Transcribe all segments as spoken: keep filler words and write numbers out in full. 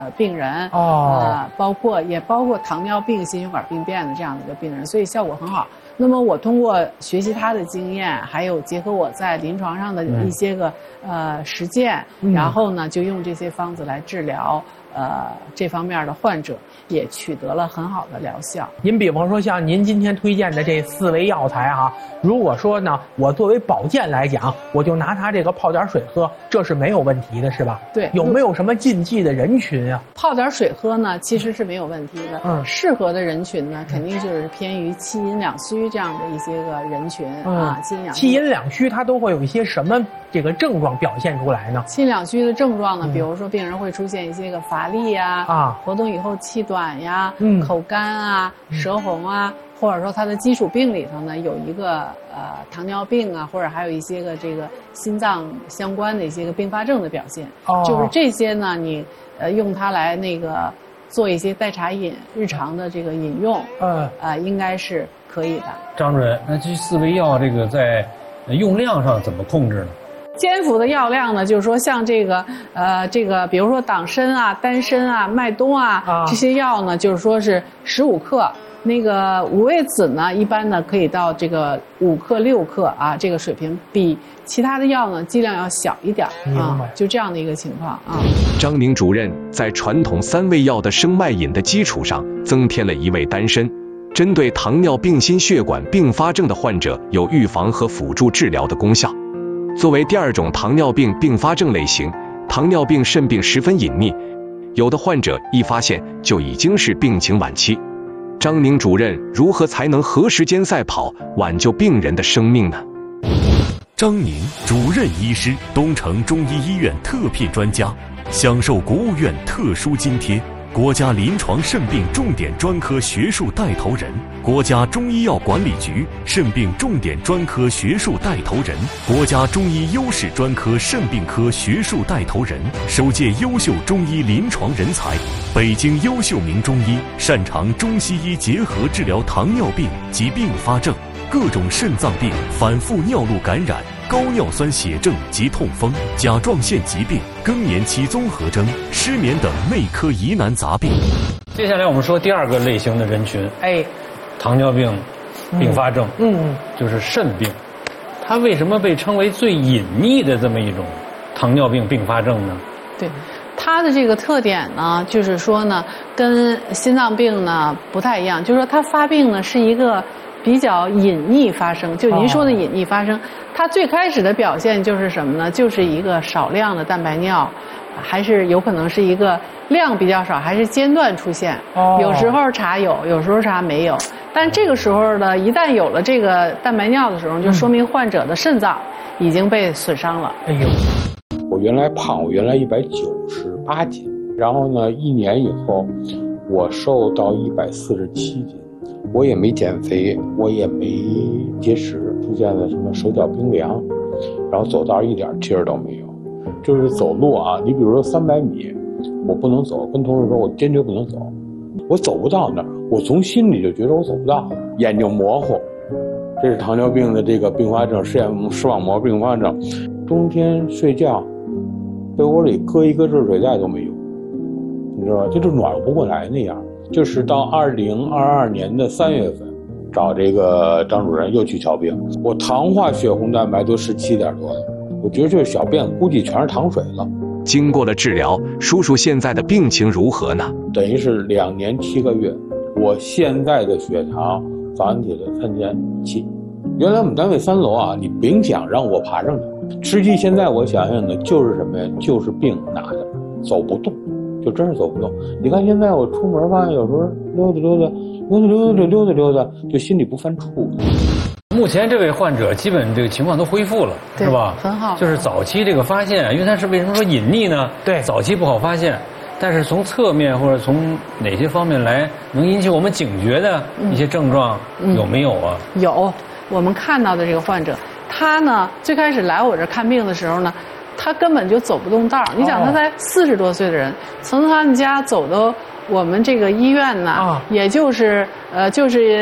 呃病人， 哦， 呃，包括也包括糖尿病、心血管病变的这样的一个病人，所以效果很好。那么我通过学习他的经验，还有结合我在临床上的一些个、嗯、呃实践，然后呢就用这些方子来治疗呃这方面的患者，也取得了很好的疗效。 您比方说像您今天推荐的这四味药材哈、啊，如果说呢我作为保健来讲，我就拿它这个泡点水喝，这是没有问题的，是吧？ 对。 有没有什么禁忌的人群啊？ 泡点水喝呢，其实是没有问题的。 嗯， 适合的人群呢，肯定就是偏于气阴两虚这样的一些个人群、 嗯、 啊。气阴两虚， 气阴两虚，它都会有一些什么这个症状表现出来呢？ 气阴两虚的症状呢，嗯、比如说病人会出现一些个乏力呀， 啊， 活动以后气短呀， 嗯， 口干啊，舌红啊。或者说他的基础病里头呢有一个呃糖尿病啊，或者还有一些个这个心脏相关的一些个并发症的表现， 哦、 就是这些呢，你呃用它来那个做一些代茶饮，日常的这个饮用， 嗯， 呃应该是可以的。 张主任，那这四味药这个在用量上怎么控制呢？ 煎服的药量呢，就是说像这个呃这个，比如说党参啊、丹参啊、麦冬啊、啊这些药呢，就是说是十五克。那个五味子呢，一般呢可以到这个五克六克啊，这个水平比其他的药呢剂量要小一点啊，就这样的一个情况啊。 张宁主任在传统三味药的生脉饮的基础上，增添了一味丹参，针对糖尿病心血管并发症的患者有预防和辅助治疗的功效。作为第二种糖尿病并发症类型，糖尿病肾病十分隐秘，有的患者一发现就已经是病情晚期。张宁主任如何才能核时间赛跑，挽救病人的生命呢？ 张宁主任医师，东城中医医院特聘专家，享受国务院特殊津贴，国家临床肾病重点专科学术带头人，国家中医药管理局肾病重点专科学术带头人，国家中医优势专科肾病科学术带头人，首届优秀中医临床人才，北京优秀名中医，擅长中西医结合治疗糖尿病及并发症、各种肾脏病、反复尿路感染、高尿酸血症及痛风、甲状腺疾病、更年期综合征、失眠等内科疑难杂病。 接下来我们说第二个类型的人群， 哎， 糖尿病并发症， 嗯，嗯就是肾病。它为什么被称为最隐秘的这么一种糖尿病并发症呢？ 对。它的这个特点呢，就是说呢，跟心脏病呢不太一样，就是说它发病呢是一个比较隐匿发生，就您说的隐匿发生，它最开始的表现就是什么呢？就是一个少量的蛋白尿，还是有可能是一个量比较少，还是间断出现。有时候查有，有时候查没有。但这个时候呢，一旦有了这个蛋白尿的时候，就说明患者的肾脏已经被损伤了。 哎呦， 我原来胖，我原来一百九十八斤，然后呢，一年以后，我瘦到一百四十七斤。我也没减肥，我也没节食，出现了什么手脚冰凉，然后走道一点劲儿都没有。就是走路啊，你比如说三百米，我不能走，跟同事说我坚决不能走，我走不到那儿，我从心里就觉得我走不到，眼睛模糊，这是糖尿病的这个并发症，视眼视网膜并发症。冬天睡觉，被窝里搁一个热水袋都没有，你知道吧？就是暖不过来那样。就是到二零二二年的三月份，找这个张主任又去瞧病，我糖化血红蛋白都十七点多了，我觉得这小便估计全是糖水了。 经过了治疗，叔叔现在的病情如何呢？ 等于是两年七个月，我现在的血糖反体了三千七。原来我们单位三楼啊，你甭想让我爬上去。实际现在我想想呢，就是什么呀？就是病拿的，走不动。就真是走不动。你看现在我出门吧，有时候溜达溜达，溜达溜达溜达溜达，就心里不犯怵。 目前这位患者基本这个情况都恢复了，是吧？ 很好。 就是早期这个发现，因为它是为什么说隐匿呢？ 对， 早期不好发现，但是从侧面或者从哪些方面来能引起我们警觉的一些症状、嗯、有没有啊？ 有，我们看到的这个患者，他呢最开始来我这看病的时候呢。他根本就走不动道，你想他才四十多岁的人，从他们家走到我们这个医院呢，也就是呃就是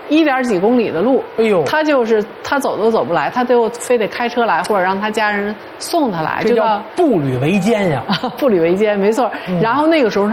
一点几公里的路， 哎呦， 他就是他走都走不来，他就非得开车来，或者让他家人送他来， 这叫就到步履维艰呀。 步履维艰，没错。 嗯然后那个时候